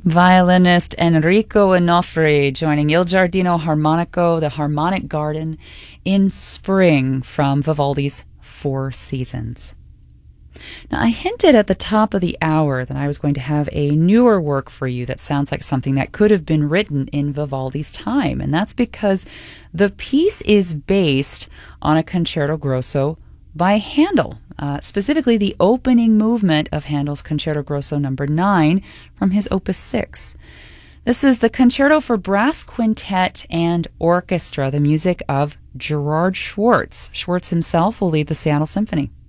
Violinist Enrico Onofre joining Il Giardino Harmonico, the Harmonic Garden, in spring from Vivaldi's Four Seasons. Now, I hinted at the top of the hour that I was going to have a newer work for you that sounds like something that could have been written in Vivaldi's time, and that's because the piece is based on a concerto grosso by Handel, specifically the opening movement of Handel's Concerto Grosso No. 9 from his Opus 6. This is the concerto for brass quintet and orchestra, the music of Gerard Schwartz. Schwartz himself will lead the Seattle Symphony.